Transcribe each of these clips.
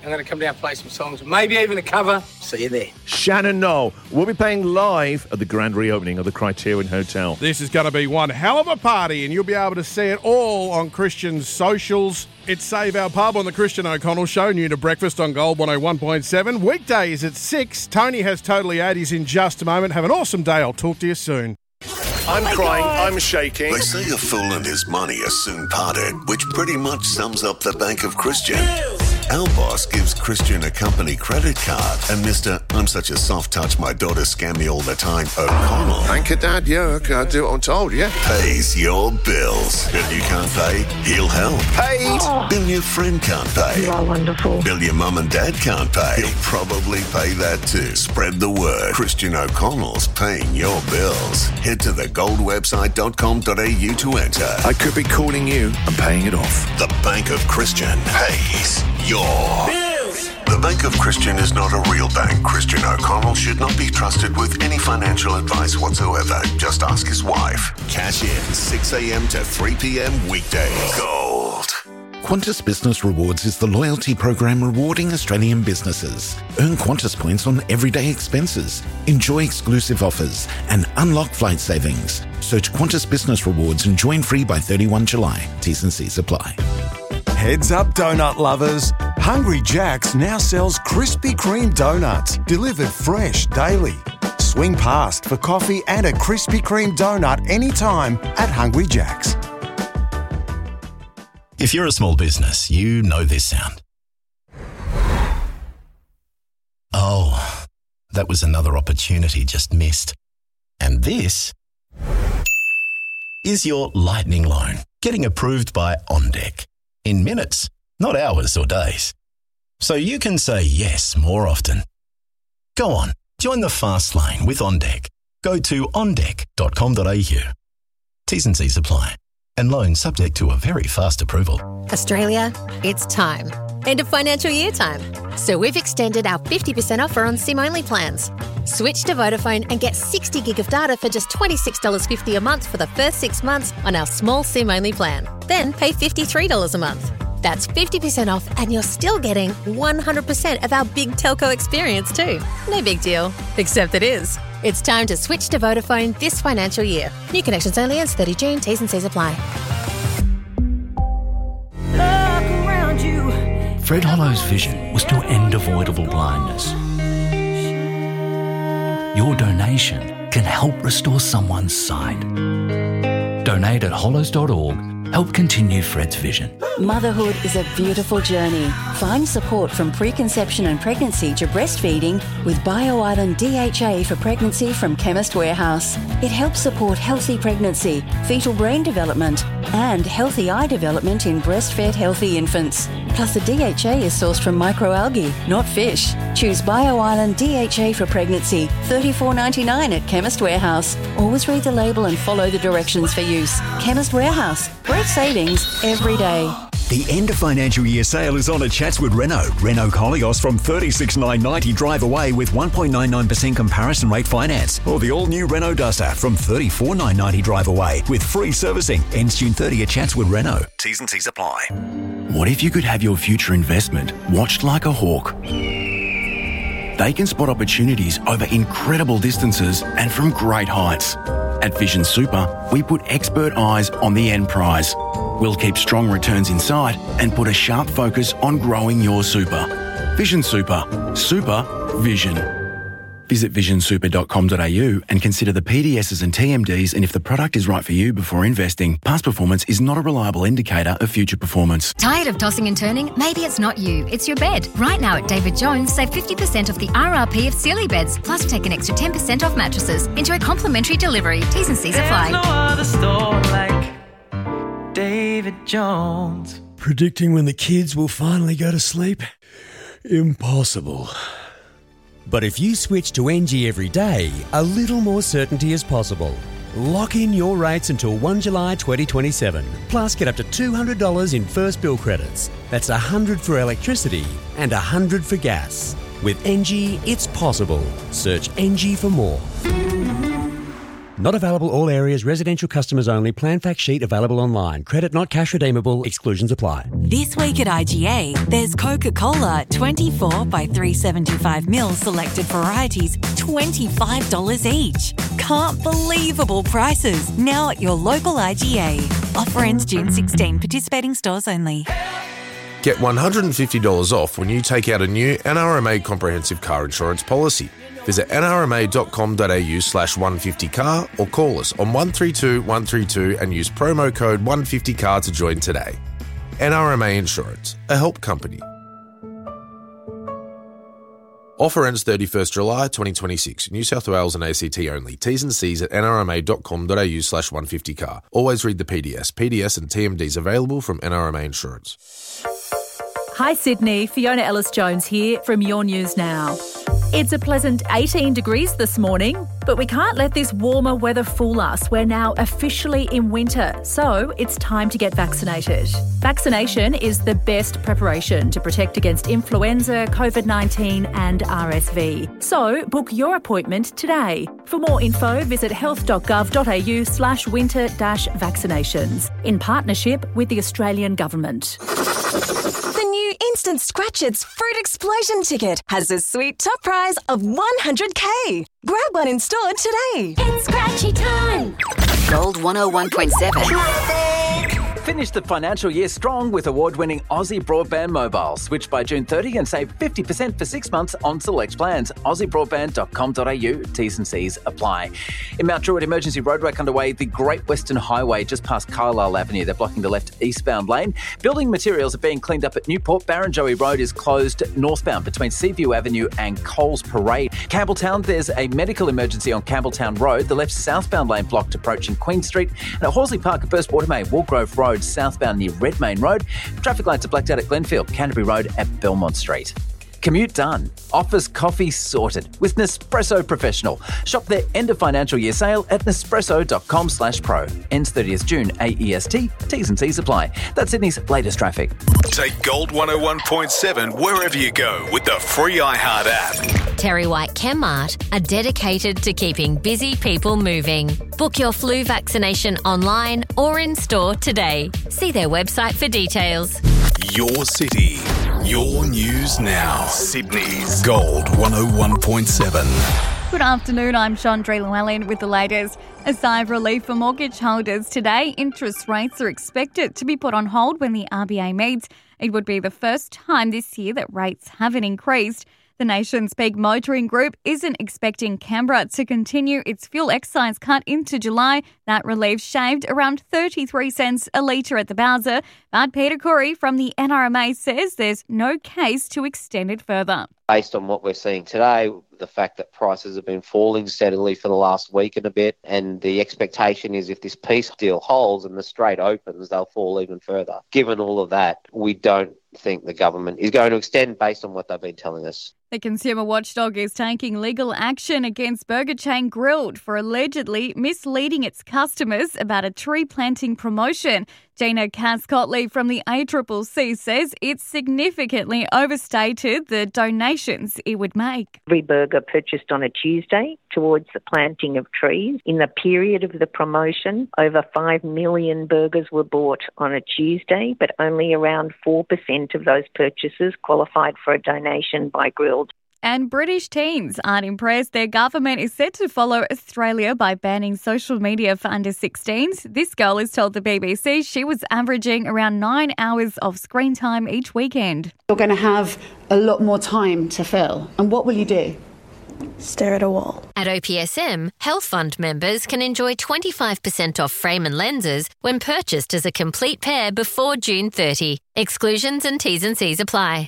I'm going to come down and play some songs, maybe even a cover. See you there. Shannon Noll will be playing live at the grand reopening of the Criterion Hotel. This is going to be one hell of a party, and you'll be able to see it all on Christian's socials. It's Save Our Pub on the Christian O'Connell Show, new to breakfast on Gold 101.7. Weekdays at 6. Tony has Totally 80s in just a moment. Have an awesome day. I'll talk to you soon. I'm crying, I'm shaking. They say a fool and his money are soon parted, which pretty much sums up the Bank of Christian. Our boss gives Christian a company credit card, and Mr. I'm such a soft touch, my daughter scam me all the time, O'Connell. Thank you, Dad. Yeah, I do what I'm told, yeah. Pays your bills. Bill you can't pay, he'll help. Paid. Bill your friend can't pay. You are wonderful. Bill your mum and dad can't pay. He'll probably pay that too. Spread the word. Christian O'Connell's paying your bills. Head to thegoldwebsite.com.au to enter. I could be calling you and paying it off. The Bank of Christian pays your bills. The Bank of Christian is not a real bank. Christian O'Connell should not be trusted with any financial advice whatsoever. Just ask his wife. Cash in 6 a.m. to 3 p.m. weekdays. Gold. Qantas Business Rewards is the loyalty program rewarding Australian businesses. Earn Qantas points on everyday expenses, enjoy exclusive offers, and unlock flight savings. Search Qantas Business Rewards and join free by 31 July. T's and C's apply. Heads up, donut lovers. Hungry Jack's now sells Krispy Kreme donuts, delivered fresh daily. Swing past for coffee and a Krispy Kreme donut anytime at Hungry Jack's. If you're a small business, you know this sound. Oh, that was another opportunity just missed. And this is your lightning loan, getting approved by OnDeck. In minutes, not hours or days. So you can say yes more often. Go on, join the fast lane with OnDeck. Go to ondeck.com.au. T's and C's apply. And loan subject to a very fast approval. Australia, it's time. End of financial year time. So we've extended our 50% offer on SIM-only plans. Switch to Vodafone and get 60 gig of data for just $26.50 a month for the first 6 months on our small SIM-only plan. Then pay $53 a month. That's 50% off, and you're still getting 100% of our big telco experience too. No big deal, except it is. It's time to switch to Vodafone this financial year. New connections only ends 30 June. T's and C's apply. Fred Hollow's vision was to end avoidable blindness. Your donation can help restore someone's sight. Donate at hollows.org. Help continue Fred's vision. Motherhood is a beautiful journey. Find support from preconception and pregnancy to breastfeeding with BioIsland DHA for pregnancy from Chemist Warehouse. It helps support healthy pregnancy, fetal brain development, and healthy eye development in breastfed healthy infants. Plus, the DHA is sourced from microalgae, not fish. Choose BioIsland DHA for pregnancy, $34.99 at Chemist Warehouse. Always read the label and follow the directions for use. Chemist Warehouse. Great savings every day. The end of financial year sale is on at Chatswood Renault. Renault Koleos from $36,990 drive away with 1.99% comparison rate finance. Or the all-new Renault Duster from $34,990 drive away with free servicing. Ends June 30 at Chatswood Renault. T's and C's apply. What if you could have your future investment watched like a hawk? They can spot opportunities over incredible distances and from great heights. At Vision Super, we put expert eyes on the end prize. We'll keep strong returns in sight and put a sharp focus on growing your super. Vision Super. Super Vision. Visit visionsuper.com.au and consider the PDSs and TMDs and if the product is right for you before investing. Past performance is not a reliable indicator of future performance. Tired of tossing and turning? Maybe it's not you, it's your bed. Right now at David Jones, save 50% off the RRP of Sealy beds, plus take an extra 10% off mattresses. Enjoy complimentary delivery. T's and C's apply. There's no other store like David Jones. Predicting when the kids will finally go to sleep? Impossible. But if you switch to NG every day, a little more certainty is possible. Lock in your rates until 1 July 2027. Plus, get up to $200 in first bill credits. That's $100 for electricity and $100 for gas. With NG, it's possible. Search NG for more. Not available all areas, residential customers only. Plan fact sheet available online. Credit not cash redeemable. Exclusions apply. This week at IGA, there's Coca-Cola 24 by 375ml selected varieties, $25 each. Can't believable prices. Now at your local IGA. Offer ends June 16. Participating stores only. Get $150 off when you take out a new NRMA comprehensive car insurance policy. Visit nrma.com.au/150car or call us on 132 132 and use promo code 150car to join today. NRMA Insurance, a help company. Offer ends 31st July 2026. New South Wales and ACT only. T's and C's at nrma.com.au/150car. Always read the PDS. PDS and TMDs available from NRMA Insurance. Hi Sydney, Fiona Ellis-Jones here from Your News Now. It's a pleasant 18 degrees this morning, but we can't let this warmer weather fool us. We're now officially in winter, so it's time to get vaccinated. Vaccination is the best preparation to protect against influenza, COVID-19 and RSV. So book your appointment today. For more info, visit health.gov.au/winter-vaccinations in partnership with the Australian Government. The new Instant Scratchits Fruit Explosion ticket has a sweet top prize of $100K. Grab one in store today. It's Scratchy time. Gold 101.7. Finish the financial year strong with award-winning Aussie Broadband Mobile. Switch by June 30 and save 50% for 6 months on select plans. AussieBroadband.com.au. T's and C's apply. In Mount Druitt, emergency roadwork underway. The Great Western Highway just past Carlisle Avenue. They're blocking the left eastbound lane. Building materials are being cleaned up at Newport. Barrenjoey Road is closed northbound between Seaview Avenue and Coles Parade. Campbelltown, there's a medical emergency on Campbelltown Road. The left southbound lane blocked approaching Queen Street. And at Horsley Park at Burst Watermain, Woolgrove Road southbound near Redmayne Road. Traffic lights are blacked out at Glenfield, Canterbury Road at Belmont Street. Commute done. Office coffee sorted with Nespresso Professional. Shop their end of financial year sale at nespresso.com/pro. Ends 30th June, AEST. T's and C's apply. That's Sydney's latest traffic. Take Gold 101.7 wherever you go with the free iHeart app. Terry White Chemmart are dedicated to keeping busy people moving. Book your flu vaccination online or in store today. See their website for details. Your city, your news now. Sydney's Gold 101.7. Good afternoon, I'm Chandra Llewellyn with the latest. A sigh of relief for mortgage holders today. Interest rates are expected to be put on hold when the RBA meets. It would be the first time this year that rates haven't increased. The nation's big motoring group isn't expecting Canberra to continue its fuel excise cut into July. That relief shaved around 33 cents a litre at the Bowser. But Peter Corey from the NRMA says there's no case to extend it further. Based on what we're seeing today, the fact that prices have been falling steadily for the last week and a bit, and the expectation is if this peace deal holds and the Strait opens, they'll fall even further. Given all of that, we don't think the government is going to extend based on what they've been telling us. The consumer watchdog is taking legal action against burger chain Grilled for allegedly misleading its customers about a tree planting promotion. Gina Cass-Cotley from the ACCC says it's significantly overstated the donations it would make. Every burger purchased on a Tuesday towards the planting of trees. In the period of the promotion, over 5 million burgers were bought on a Tuesday, but only around 4% of those purchases qualified for a donation by Grilled. And British teens aren't impressed. Their government is set to follow Australia by banning social media for under 16s. This girl has told the BBC she was averaging around 9 hours of screen time each weekend. You're going to have a lot more time to fill. And what will you do? Stare at a wall. At OPSM, Health Fund members can enjoy 25% off frame and lenses when purchased as a complete pair before June 30. Exclusions and T's and C's apply.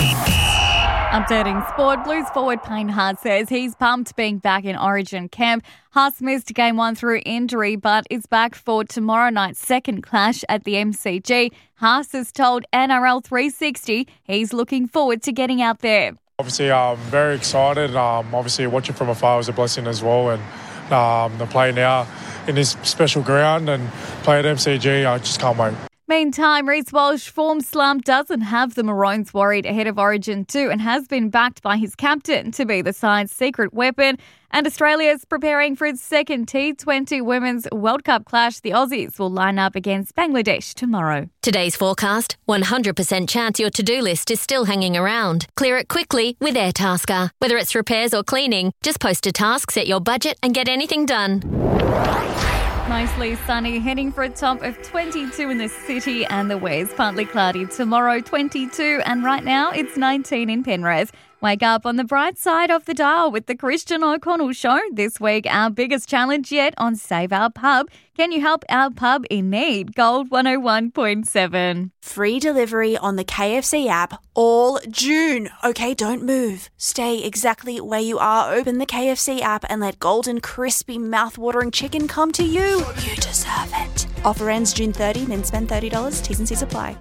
Updating sport, Blues forward Payne Haas says he's pumped being back in Origin camp. Haas missed Game 1 through injury, but is back for tomorrow night's second clash at the MCG. Haas has told NRL 360 he's looking forward to getting out there. Obviously, I'm very excited. Obviously, watching from afar was a blessing as well. And the play now in this special ground and play at MCG, I just can't wait. Meantime, Reece Walsh form slump doesn't have the Maroons worried ahead of Origin 2 and has been backed by his captain to be the side's secret weapon. And Australia's preparing for its second T20 Women's World Cup clash. The Aussies will line up against Bangladesh tomorrow. Today's forecast, 100% chance your to-do list is still hanging around. Clear it quickly with Airtasker. Whether it's repairs or cleaning, just post a task, set your budget and get anything done. Mostly sunny, heading for a top of 22 in the city and the west. Partly cloudy tomorrow, 22, and right now it's 19 in Penrith. Wake up on the bright side of the dial with the Christian O'Connell Show. This week, our biggest challenge yet on Save Our Pub. Can you help our pub in need? Gold 101.7. Free delivery on the KFC app all June. Okay, don't move. Stay exactly where you are. Open the KFC app and let golden, crispy, mouth-watering chicken come to you. You deserve it. Offer ends June 30, then spend $30. T's and C's apply.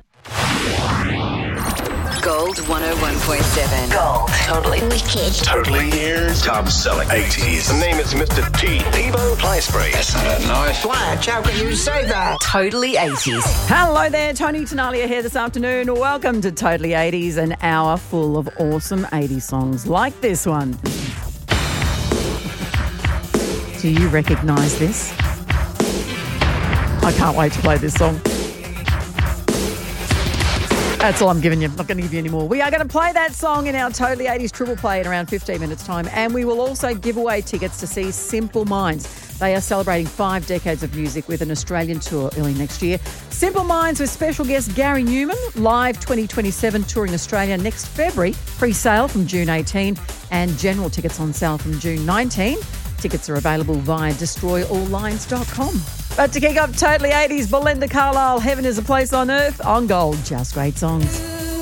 Gold 101.7. Gold. Totally wicked. Totally ears. Top selling 80s. The name is Mr. T. Thibaut Flyspray. That's not nice. Flash, how can you say that? Totally 80s. Hello there, Tony Tenalia here this afternoon. Welcome to Totally 80s, an hour full of awesome 80s songs like this one. Do you recognise this? I can't wait to play this song. That's all I'm giving you. I'm not going to give you any more. We are going to play that song in our Totally 80s triple play in around 15 minutes' time, and we will also give away tickets to see Simple Minds. They are celebrating 5 decades of music with an Australian tour early next year. Simple Minds with special guest Gary Newman, live 2027, touring Australia next February. Pre-sale from June 18 and general tickets on sale from June 19. Tickets are available via destroyalllines.com. But to kick off Totally 80s, Belinda Carlisle, Heaven is a Place on Earth, on Gold. Just great songs.